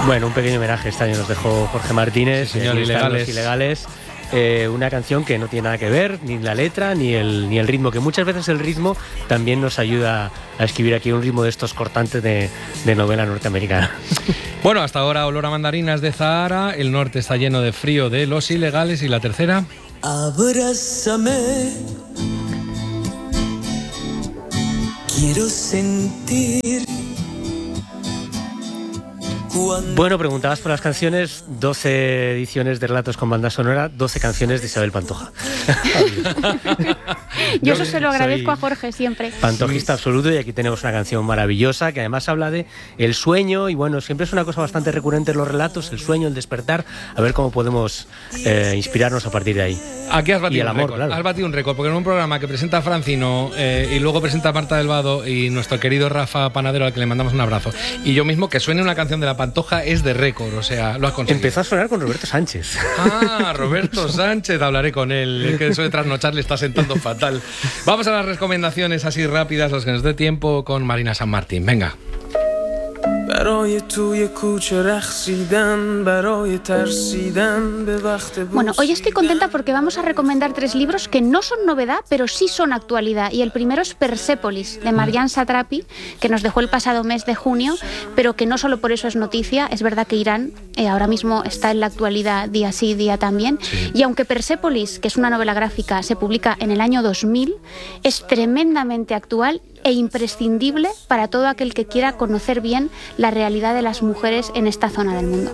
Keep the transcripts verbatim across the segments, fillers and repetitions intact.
Bueno, un pequeño homenaje este año nos dejó Jorge Martínez, sí, señor, Ilegales. Los Ilegales. Eh, una canción que no tiene nada que ver, ni la letra, ni el, ni el ritmo, que muchas veces el ritmo también nos ayuda a escribir aquí un ritmo de estos cortantes de, de novela norteamericana. Bueno, hasta ahora olor a mandarinas de Zahara, el norte está lleno de frío de Los Ilegales, y la tercera... Abrázame, quiero sentir. Bueno, preguntabas por las canciones, doce ediciones de Relatos con banda sonora, doce canciones de Isabel Pantoja. Yo eso se lo agradezco a Jorge siempre. Pantojista absoluto, y aquí tenemos una canción maravillosa que además habla de el sueño, y bueno, siempre es una cosa bastante recurrente en los relatos, el sueño, el despertar, a ver cómo podemos eh, inspirarnos a partir de ahí. Aquí has batido y el un amor, récord, claro. Has batido un récord, porque en un programa que presenta a Francino eh, y luego presenta a Marta del Vado y nuestro querido Rafa Panadero, al que le mandamos un abrazo, y yo mismo, que suene una canción de la Pantoja es de récord, o sea, lo has conseguido. Empezó a sonar con Roberto Sánchez. Ah, Roberto Sánchez, hablaré con él, que eso de trasnochar le está sentando fatal. Vamos a las recomendaciones así rápidas, los que nos dé tiempo, con Marina San Martín. Venga. Bueno, hoy estoy contenta porque vamos a recomendar tres libros que no son novedad, pero sí son actualidad. Y el primero es Persépolis, de Marjane Satrapi, que nos dejó el pasado mes de junio, pero que no solo por eso es noticia. Es verdad que Irán eh, ahora mismo está en la actualidad día sí, día también. Sí. Y aunque Persépolis, que es una novela gráfica, se publica en el año dos mil, es tremendamente actual e imprescindible para todo aquel que quiera conocer bien la realidad de las mujeres en esta zona del mundo.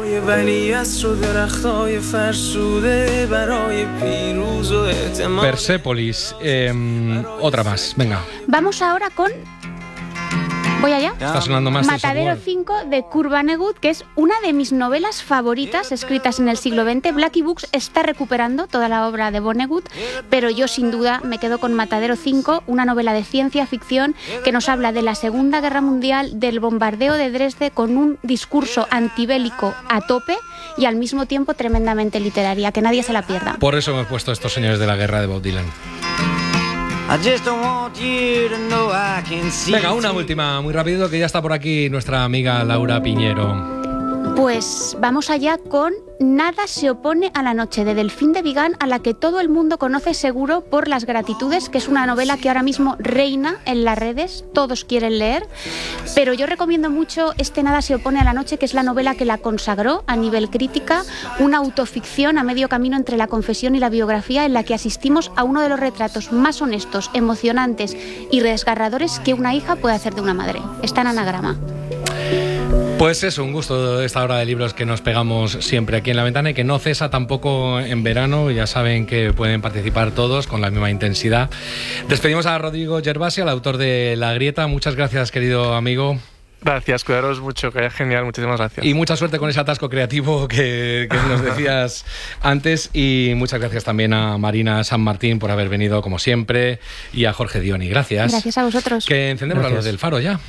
Persépolis, eh, otra más, venga. Vamos ahora con... ¿Voy allá? Está sonando más Matadero cinco de Kurt Vonnegut, que es una de mis novelas favoritas escritas en el siglo veinte. Blackie Books está recuperando toda la obra de Vonnegut, pero yo sin duda me quedo con Matadero cinco, una novela de ciencia ficción que nos habla de la Segunda Guerra Mundial, del bombardeo de Dresde, con un discurso antibélico a tope y al mismo tiempo tremendamente literaria. Que nadie se la pierda. Por eso hemos puesto Estos señores de la guerra de Bob Dylan. Venga, una última, muy rápido, que ya está por aquí nuestra amiga Laura Piñero. Pues vamos allá con Nada se opone a la noche, de Delfín de Vigan, a la que todo el mundo conoce seguro por Las Gratitudes, que es una novela que ahora mismo reina en las redes, todos quieren leer, pero yo recomiendo mucho este Nada se opone a la noche, que es la novela que la consagró a nivel crítica, una autoficción a medio camino entre la confesión y la biografía, en la que asistimos a uno de los retratos más honestos, emocionantes y desgarradores que una hija puede hacer de una madre. Está en Anagrama. Pues es un gusto esta hora de libros que nos pegamos siempre aquí en La Ventana, y que no cesa tampoco en verano. Ya saben que pueden participar todos con la misma intensidad. Despedimos a Rodrigo Gervasi, el autor de La Grieta. Muchas gracias, querido amigo. Gracias, cuidaros mucho, que es genial, muchísimas gracias. Y mucha suerte con ese atasco creativo que, que nos decías antes, y muchas gracias también a Marina San Martín por haber venido como siempre, y a Jorge Dioni. Gracias. Gracias a vosotros. Que encendemos la luz del faro ya.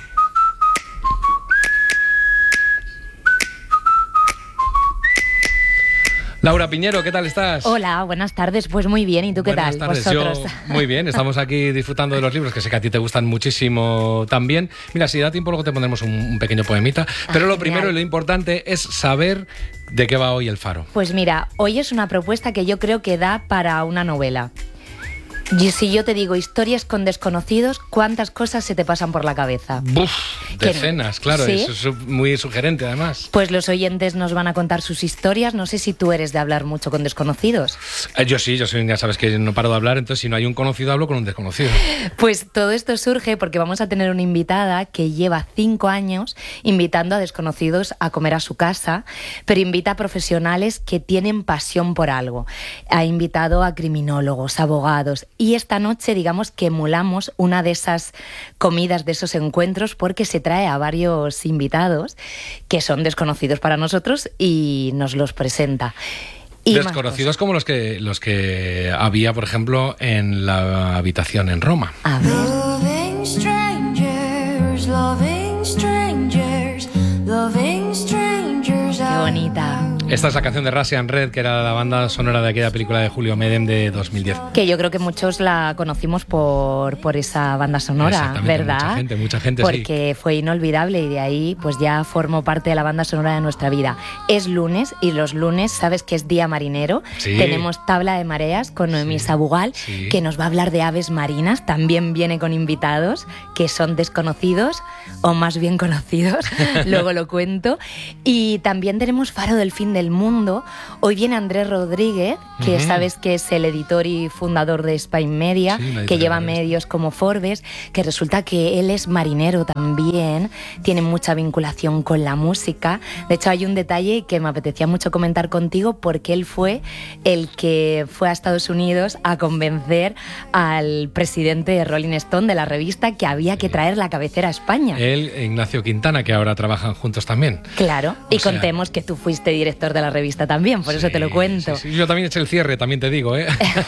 Laura Piñero, ¿qué tal estás? Hola, buenas tardes. Pues muy bien, ¿y tú qué buenas tal? Tardes. ¿Vosotros? Yo muy bien, estamos aquí disfrutando de los libros, que sé que a ti te gustan muchísimo también. Mira, si da tiempo luego te pondremos un, un pequeño poemita, pero ah, lo primero genial. Y lo importante es saber de qué va hoy el faro. Pues mira, hoy es una propuesta que yo creo que da para una novela. Y si yo te digo historias con desconocidos, ¿cuántas cosas se te pasan por la cabeza? Buf, decenas, claro, ¿Sí? Eso es muy sugerente además. Pues los oyentes nos van a contar sus historias. No sé si tú eres de hablar mucho con desconocidos. Eh, yo sí, yo soy, ya sabes que no paro de hablar, entonces si no hay un conocido hablo con un desconocido. Pues todo esto surge porque vamos a tener una invitada que lleva cinco años invitando a desconocidos a comer a su casa, pero invita a profesionales que tienen pasión por algo. Ha invitado a criminólogos, abogados. Y esta noche, digamos que emulamos una de esas comidas, de esos encuentros, porque se trae a varios invitados que son desconocidos para nosotros y nos los presenta. Y desconocidos como los que, los que había, por ejemplo, en la habitación en Roma. A ver. Loving strangers, loving strangers, loving strangers. Qué bonita. Esta es la canción de Russian Red, que era la banda sonora de aquella película de Julio Medem de dos mil diez. Que yo creo que muchos la conocimos por, por esa banda sonora, ¿verdad? Mucha gente, mucha gente, Porque sí. fue inolvidable y de ahí pues ya formó parte de la banda sonora de nuestra vida. Es lunes y los lunes, sabes que es día marinero. Sí. Tenemos tabla de mareas con Noemí Sí. Sabugal, Sí. que nos va a hablar de aves marinas. También viene con invitados que son desconocidos o más bien conocidos. Luego lo cuento. Y también tenemos Faro del Fin del Mundo. Hoy viene Andrés Rodríguez, que Ujú. sabes que es el editor y fundador de Spain Media, Sí, la que editorial lleva de esto. medios como Forbes, que resulta que él es marinero también, tiene mucha vinculación con la música. De hecho, hay un detalle que me apetecía mucho comentar contigo, porque él fue el que fue a Estados Unidos a convencer al presidente de Rolling Stone, de la revista, que había que traer la cabecera a España. Él e Ignacio Quintana, que ahora trabajan juntos también. Claro, O y sea- contemos que tú fuiste director de la revista también, por eso Sí, te lo cuento. sí, sí. Yo también eché el cierre, también te digo, ¿eh?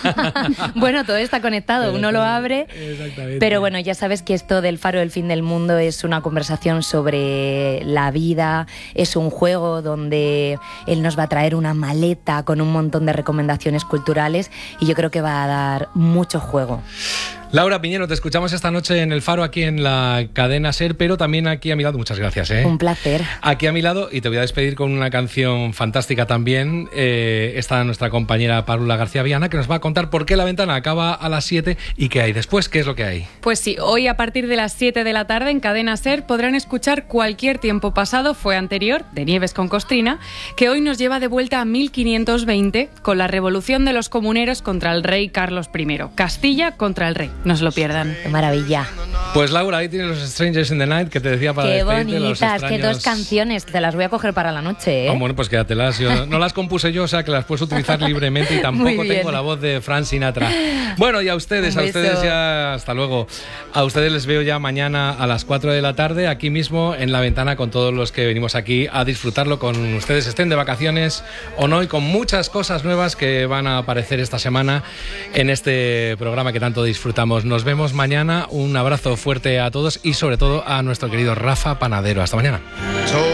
Bueno, todo está conectado, uno lo abre. Exactamente. Pero bueno, ya sabes que esto del Faro del Fin del Mundo es una conversación sobre la vida, es un juego donde él nos va a traer una maleta con un montón de recomendaciones culturales y yo creo que va a dar mucho juego. Laura Piñero, te escuchamos esta noche en El Faro, aquí en la cadena SER, pero también aquí a mi lado. Muchas gracias, ¿eh? Un placer. Aquí a mi lado, y te voy a despedir con una canción fantástica también. Eh, está nuestra compañera Paula García Viana, que nos va a contar por qué La Ventana acaba a las siete y qué hay después, qué es lo que hay. Pues sí, hoy a partir de las siete de la tarde en Cadena SER podrán escuchar Cualquier tiempo pasado fue anterior, de Nieves con Costrina, que hoy nos lleva de vuelta a mil quinientos veinte con la revolución de los comuneros contra el rey Carlos primero. Castilla contra el rey. No se lo pierdan. Qué maravilla. Pues Laura, ahí tienes los Strangers in the Night, que te decía para Qué despedirte, los bonitas, qué dos extraños- canciones. Te las voy a coger para la noche, ¿eh? Ah, bueno, pues quédatelas. Yo no las compuse yo, o sea que las puedes utilizar libremente y tampoco Muy bien. tengo la voz de Frank Sinatra. Bueno, y a ustedes, Un a beso. ustedes ya, hasta luego. A ustedes les veo ya mañana a las cuatro de la tarde, aquí mismo en La Ventana, con todos los que venimos aquí a disfrutarlo con ustedes, estén de vacaciones o no, y con muchas cosas nuevas que van a aparecer esta semana en este programa que tanto disfrutamos. Nos vemos mañana. Un abrazo fuerte a todos y sobre todo a nuestro querido Rafa Panadero. Hasta mañana.